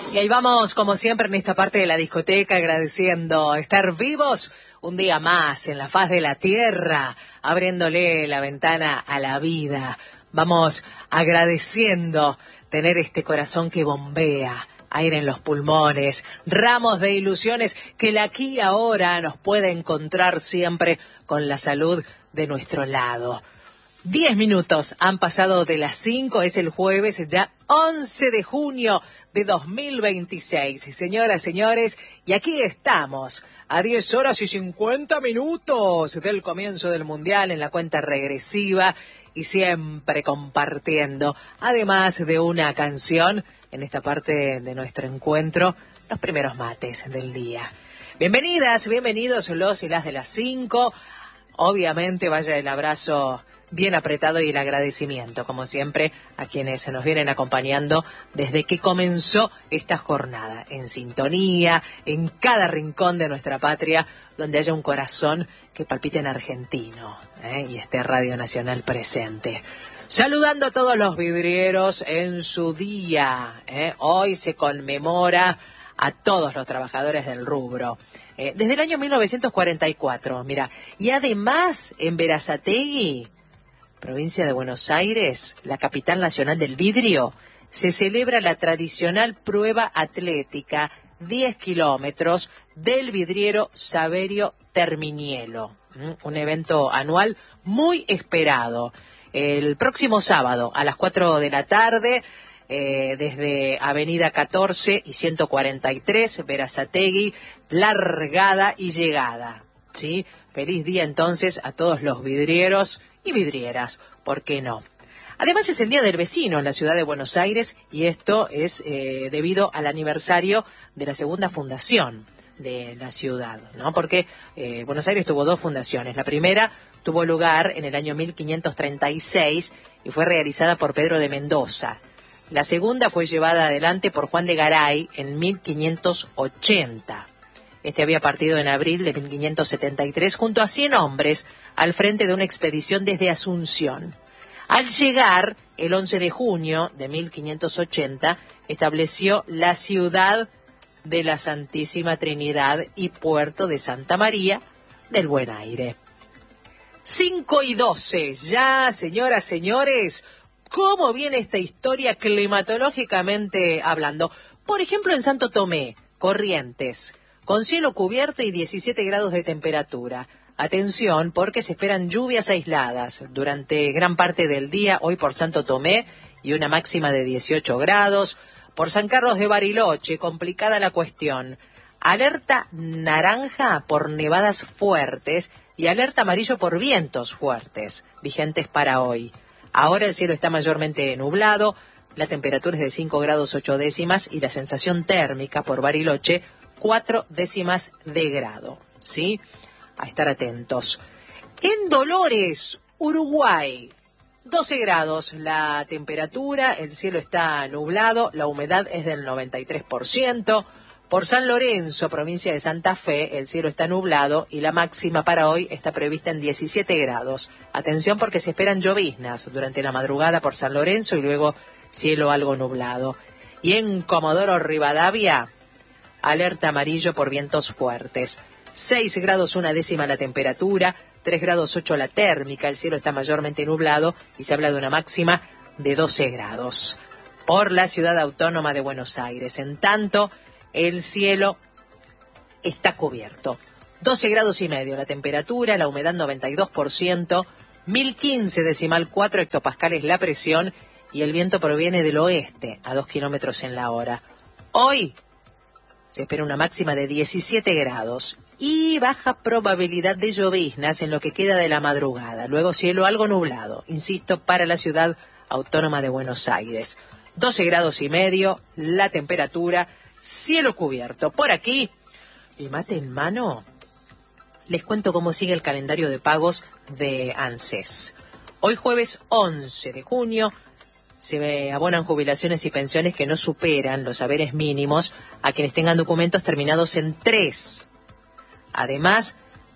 Y ahí vamos, como siempre, en esta parte de la discoteca, agradeciendo estar vivos un día más en la faz de la tierra, abriéndole la ventana a la vida. Vamos agradeciendo tener este corazón que bombea, aire en los pulmones, ramos de ilusiones, que la aquí y ahora nos puede encontrar siempre con la salud de nuestro lado. 10 minutos han pasado de las 5, es el jueves, ya 11 de junio de 2026. Señoras, señores, y aquí estamos, a 10 horas y 50 minutos del comienzo del Mundial, en la cuenta regresiva, y siempre compartiendo, además de una canción, en esta parte de nuestro encuentro, los primeros mates del día. Bienvenidas, bienvenidos los y las de las 5. Obviamente vaya el abrazo bien apretado y el agradecimiento, como siempre, a quienes nos vienen acompañando desde que comenzó esta jornada, en sintonía, en cada rincón de nuestra patria, donde haya un corazón que palpite en argentino, y esté Radio Nacional presente. Saludando a todos los vidrieros en su día, hoy se conmemora a todos los trabajadores del rubro. Desde el año 1944, mira, y además en Berazategui, provincia de Buenos Aires, la capital nacional del vidrio, se celebra la tradicional prueba atlética 10 kilómetros del vidriero Saverio Terminielo, un evento anual muy esperado. El próximo sábado a las 4 de la tarde, desde Avenida 14 y 143, Berazategui, largada y llegada, ¿sí? Feliz día entonces a todos los vidrieros y vidrieras, ¿por qué no? Además es el Día del Vecino en la ciudad de Buenos Aires, y esto es debido al aniversario de la segunda fundación de la ciudad, ¿no? Porque Buenos Aires tuvo dos fundaciones. La primera tuvo lugar en el año 1536 y fue realizada por Pedro de Mendoza. La segunda fue llevada adelante por Juan de Garay en 1580. Este había partido en abril de 1573 junto a 100 hombres al frente de una expedición desde Asunción. Al llegar, el 11 de junio de 1580, estableció la ciudad de la Santísima Trinidad y puerto de Santa María del Buen Aire. 5:12, ya, señoras, señores, ¿cómo viene esta historia climatológicamente hablando? Por ejemplo, en Santo Tomé, Corrientes, con cielo cubierto y 17 grados de temperatura. Atención, porque se esperan lluvias aisladas durante gran parte del día, hoy por Santo Tomé, y una máxima de 18 grados. Por San Carlos de Bariloche, complicada la cuestión. Alerta naranja por nevadas fuertes y alerta amarillo por vientos fuertes, vigentes para hoy. Ahora el cielo está mayormente nublado, la temperatura es de 5 grados 8 décimas y la sensación térmica por Bariloche 4 décimas de grado, ¿sí? A estar atentos. En Dolores, Uruguay, 12 grados la temperatura, el cielo está nublado, la humedad es del 93%. Por San Lorenzo, provincia de Santa Fe, el cielo está nublado y la máxima para hoy está prevista en 17 grados. Atención porque se esperan lloviznas durante la madrugada por San Lorenzo y luego cielo algo nublado. Y en Comodoro Rivadavia, alerta amarillo por vientos fuertes. 6 grados 1 décima la temperatura, 3 grados 8 la térmica, el cielo está mayormente nublado y se habla de una máxima de 12 grados. Por la ciudad autónoma de Buenos Aires, en tanto, el cielo está cubierto. 12 grados y medio la temperatura, la humedad 92%, 1015 decimal 4 hectopascales la presión y el viento proviene del oeste a 2 kilómetros en la hora. Hoy se espera una máxima de 17 grados y baja probabilidad de lloviznas en lo que queda de la madrugada. Luego cielo algo nublado, insisto, para la ciudad autónoma de Buenos Aires. 12 grados y medio la temperatura, cielo cubierto. Por aquí, y mate en mano, les cuento cómo sigue el calendario de pagos de ANSES. Hoy jueves 11 de junio, se abonan jubilaciones y pensiones que no superan los haberes mínimos a quienes tengan documentos terminados en 3. Además,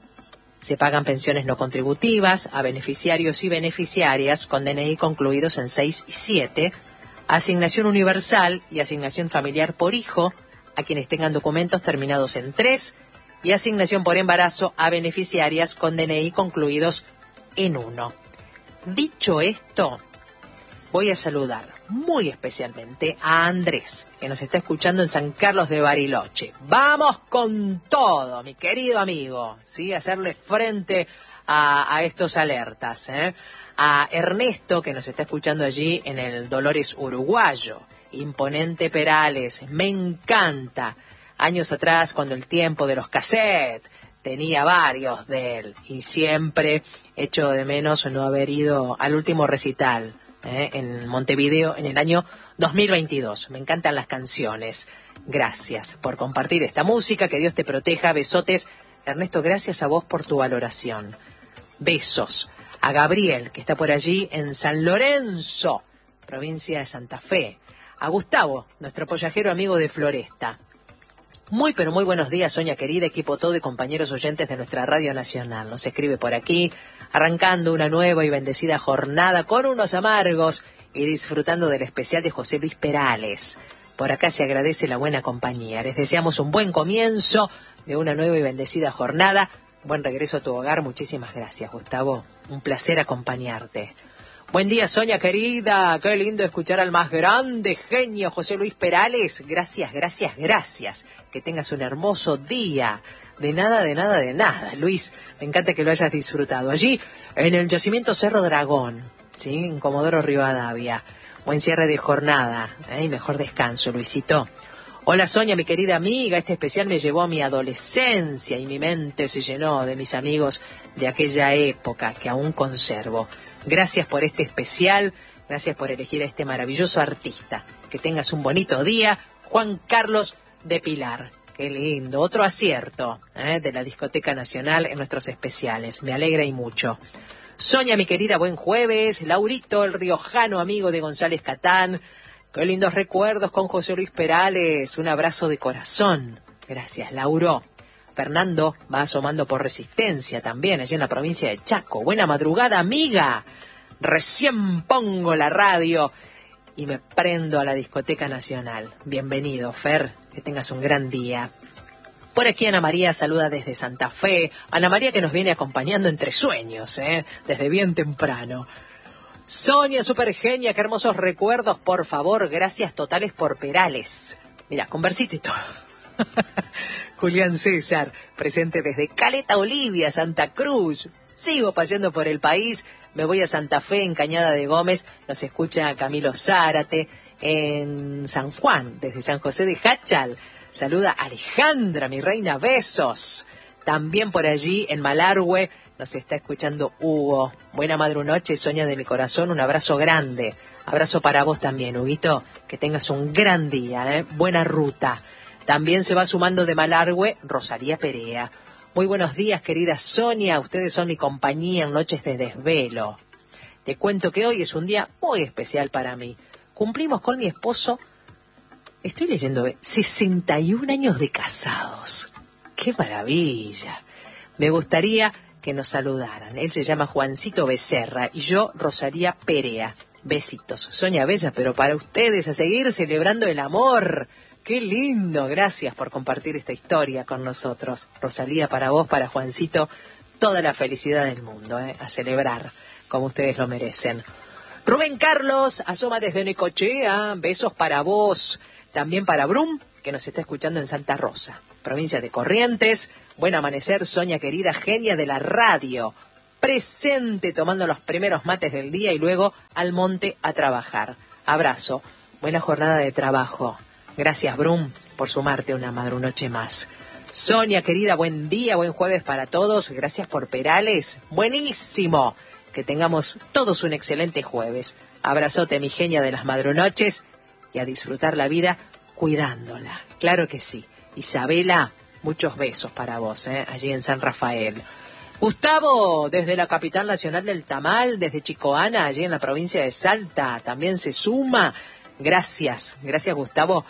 se pagan pensiones no contributivas a beneficiarios y beneficiarias con DNI concluidos en 6 y 7, asignación universal y asignación familiar por hijo a quienes tengan documentos terminados en 3 y asignación por embarazo a beneficiarias con DNI concluidos en 1. Dicho esto, voy a saludar muy especialmente a Andrés, que nos está escuchando en San Carlos de Bariloche. Vamos con todo, mi querido amigo, ¿sí? Hacerle frente a estos alertas, ¿eh? A Ernesto, que nos está escuchando allí en el Dolores Uruguayo. Imponente Perales, me encanta. Años atrás, cuando el tiempo de los cassettes, tenía varios de él y siempre echo de menos no haber ido al último recital en Montevideo en el año 2022. Me encantan las canciones. Gracias por compartir esta música. Que Dios te proteja. Besotes. Ernesto, gracias a vos por tu valoración. Besos a Gabriel, que está por allí en San Lorenzo, provincia de Santa Fe. A Gustavo, nuestro pollajero amigo de Floresta. Muy pero muy buenos días, Sonia querida, equipo todo y compañeros oyentes de nuestra Radio Nacional. Nos escribe por aquí, arrancando una nueva y bendecida jornada con unos amargos y disfrutando del especial de José Luis Perales. Por acá se agradece la buena compañía. Les deseamos un buen comienzo de una nueva y bendecida jornada. Buen regreso a tu hogar. Muchísimas gracias, Gustavo. Un placer acompañarte. Buen día, Sonia querida. Qué lindo escuchar al más grande genio José Luis Perales. Gracias, gracias, gracias. Que tengas un hermoso día. De nada, de nada, de nada, Luis. Me encanta que lo hayas disfrutado. Allí, en el yacimiento Cerro Dragón, ¿sí? En Comodoro Rivadavia. Buen cierre de jornada, y mejor descanso, Luisito. Hola, Sonia, mi querida amiga. Este especial me llevó a mi adolescencia y mi mente se llenó de mis amigos de aquella época que aún conservo. Gracias por este especial, gracias por elegir a este maravilloso artista. Que tengas un bonito día. Juan Carlos de Pilar. Qué lindo, otro acierto de la Discoteca Nacional en nuestros especiales. Me alegra y mucho. Sonia, mi querida, buen jueves. Laurito, el riojano amigo de González Catán. Qué lindos recuerdos con José Luis Perales. Un abrazo de corazón. Gracias, Lauro. Fernando va asomando por Resistencia también, allí en la provincia de Chaco. Buena madrugada, amiga. Recién pongo la radio y me prendo a la Discoteca Nacional. Bienvenido, Fer. Que tengas un gran día. Por aquí Ana María saluda desde Santa Fe. Ana María que nos viene acompañando entre sueños, desde bien temprano. Sonia, super genia, qué hermosos recuerdos, por favor. Gracias totales por Perales. Mira, con versito y todo. Julián César, presente desde Caleta Olivia, Santa Cruz. Sigo paseando por el país, me voy a Santa Fe, en Cañada de Gómez. Nos escucha Camilo Zárate. En San Juan, desde San José de Jáchal. Saluda Alejandra, mi reina, besos. También por allí, en Malargüe, nos está escuchando Hugo. Buena madrunoche, Sonia de mi corazón, un abrazo grande. Abrazo para vos también, Huguito. Que tengas un gran día, buena ruta. También se va sumando de Malargüe Rosalía Perea. Muy buenos días, querida Sonia. Ustedes son mi compañía en noches de desvelo. Te cuento que hoy es un día muy especial para mí. Cumplimos con mi esposo, estoy leyendo, 61 años de casados. ¡Qué maravilla! Me gustaría que nos saludaran. Él se llama Juancito Becerra y yo Rosalía Perea. Besitos. Sonia Bella, pero para ustedes, a seguir celebrando el amor. ¡Qué lindo! Gracias por compartir esta historia con nosotros. Rosalía, para vos, para Juancito, toda la felicidad del mundo, a celebrar como ustedes lo merecen. Rubén Carlos asoma desde Necochea. Besos para vos. También para Brum, que nos está escuchando en Santa Rosa, provincia de Corrientes. Buen amanecer, Sonia querida, genia de la radio. Presente tomando los primeros mates del día y luego al monte a trabajar. Abrazo. Buena jornada de trabajo. Gracias, Brum, por sumarte una madrunoche más. Sonia querida, buen día, buen jueves para todos. Gracias por Perales. Buenísimo. Que tengamos todos un excelente jueves. Abrazote, mi genia de las madrunoches, y a disfrutar la vida cuidándola. Claro que sí. Isabela, muchos besos para vos, allí en San Rafael. Gustavo, desde la capital nacional del tamal, desde Chicoana, allí en la provincia de Salta, también se suma. Gracias, gracias Gustavo.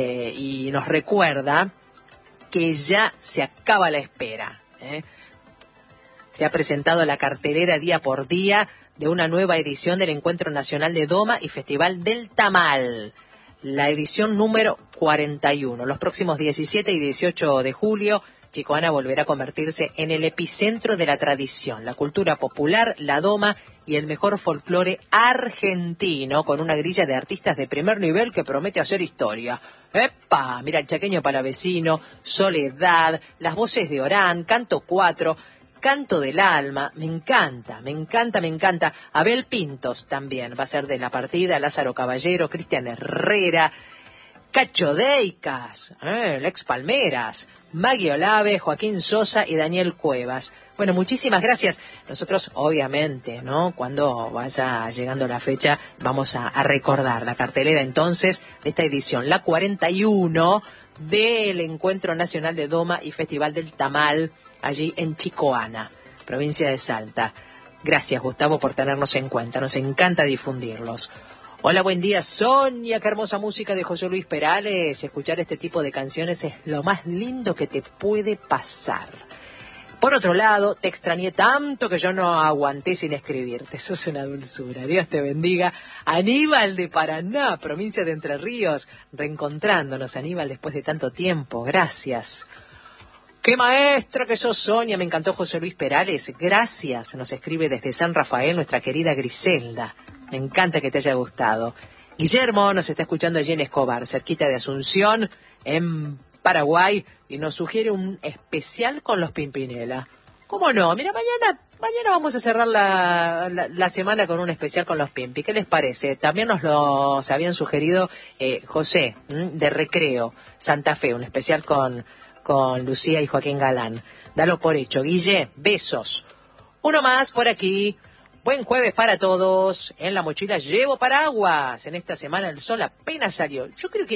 Y nos recuerda que ya se acaba la espera, Se ha presentado la cartelera día por día de una nueva edición del Encuentro Nacional de Doma y Festival del Tamal, la edición número 41. Los próximos 17 y 18 de julio, Chicoana volverá a convertirse en el epicentro de la tradición, la cultura popular, la doma y el mejor folclore argentino, con una grilla de artistas de primer nivel que promete hacer historia. ¡Epa! Mira, el chaqueño palavecino, Soledad, las voces de Orán, Canto 4, Canto del Alma, me encanta, me encanta, me encanta. Abel Pintos también va a ser de la partida, Lázaro Caballero, Cristian Herrera, Cacho Deicas, Lex Palmeras, Maggie Olave, Joaquín Sosa y Daniel Cuevas. Bueno, muchísimas gracias. Nosotros, obviamente, ¿no? Cuando vaya llegando la fecha, vamos a recordar la cartelera entonces de esta edición, la 41 del Encuentro Nacional de Doma y Festival del Tamal, allí en Chicoana, provincia de Salta. Gracias, Gustavo, por tenernos en cuenta. Nos encanta difundirlos. Hola, buen día, Sonia. Qué hermosa música de José Luis Perales. Escuchar este tipo de canciones es lo más lindo que te puede pasar. Por otro lado, te extrañé tanto que yo no aguanté sin escribirte. Sos una dulzura. Dios te bendiga. Aníbal de Paraná, provincia de Entre Ríos. Reencontrándonos, Aníbal, después de tanto tiempo. Gracias. ¡Qué maestra que sos, Sonia! Me encantó José Luis Perales. Gracias. Nos escribe desde San Rafael nuestra querida Griselda. Me encanta que te haya gustado. Guillermo nos está escuchando allí en Escobar, cerquita de Asunción, en Paraguay, y nos sugiere un especial con los Pimpinela. ¿Cómo no? Mira, mañana vamos a cerrar la semana con un especial con los Pimpi. ¿Qué les parece? También nos los habían sugerido José, de Recreo, Santa Fe, un especial con Lucía y Joaquín Galán. Dalo por hecho. Guille, besos. Uno más por aquí. Buen jueves para todos. En la mochila llevo paraguas. En esta semana el sol apenas salió. Yo creo que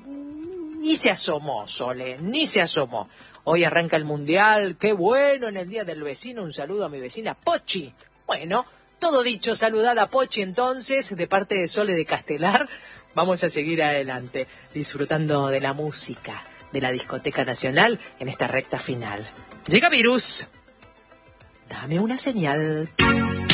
ni se asomó, Sole, ni se asomó. Hoy arranca el Mundial. Qué bueno, en el Día del Vecino. Un saludo a mi vecina Pochi. Bueno, todo dicho, saludada a Pochi entonces, de parte de Sole de Castelar. Vamos a seguir adelante, disfrutando de la música de la Discoteca Nacional en esta recta final. Llega Virus. Dame una señal.